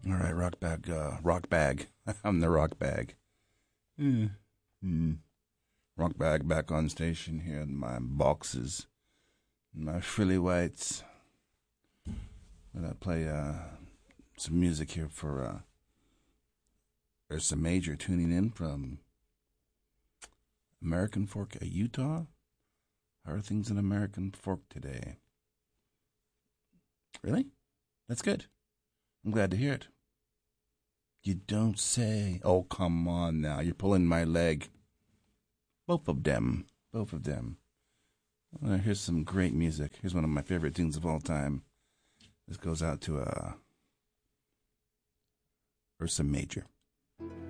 All right, rock bag. I'm the rock bag. Mm. Mm. Rock bag back on station here in my boxes, my frilly whites. I'm gonna play some music here for there's some major tuning in from American Fork, Utah. How are things in American Fork today? Really? That's good. I'm glad to hear it. You don't say. Oh, come on now. You're pulling my leg. Both of them. Both of them. Here's some great music. Here's one of my favorite tunes of all time. This goes out to Ursa Major.